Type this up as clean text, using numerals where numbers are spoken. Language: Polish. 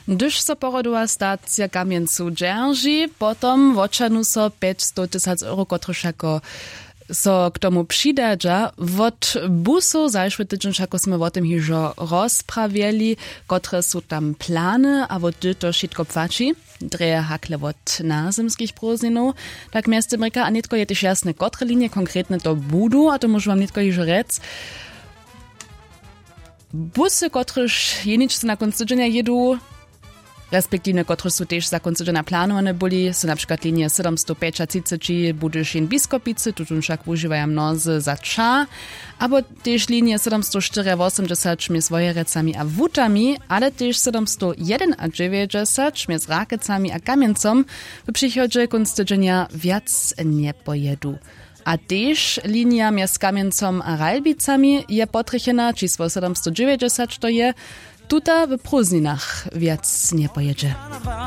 Gdyż so porodowa stacja Kamieńcu dzierży, potom wočanu so 500 000 euro, kotrež jako so k tomu přidadža, wot busu zajšły tydzień, jako sme o tym hižo rozprawiali, kotre są tam plany, a wot to wszystko płaci, dreje hakle wot nazemskich próżninów. Tak miasto Mreka, a nitko je też jasne, kotre linie konkretne to budu, a to może wam nitko hižo rec. Busy, kotrež jeničce na koncu tydzienia jedu, respektívne, kotrež sú tiež za koncu dňa plánované boli, sú napríklad linie 735 Budyšin Biskopice, tu však užívajú mnozy za ča, abo tiež linie 784 šmi s Vojerecami a Wutami, ale tiež 791 šmi s Rakecami a Kamiencom v przychodzie koncu dňa viac nepojedu. A tiež linia między Kamiencom a Ralbicami je potrechena, číslo 790 to je, tuta w próżninach viac nie pojedzie.